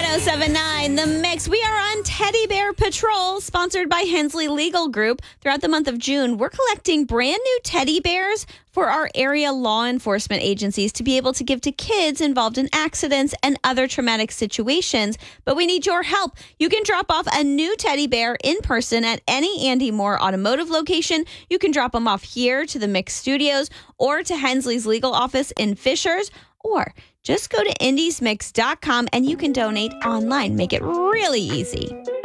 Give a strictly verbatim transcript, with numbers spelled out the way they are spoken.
seven nine, The Mix. We are on Teddy Bear Patrol, sponsored by Hensley Legal Group. Throughout the month of June, we're collecting brand new teddy bears for our area law enforcement agencies to be able to give to kids involved in accidents and other traumatic situations. But we need your help. You can drop off a new teddy bear in person at any Andy Moore automotive location. You can drop them off here to the Mix Studios or to Hensley's legal office in Fishers, or just go to indies mix dot com and you can donate online. Make it really easy.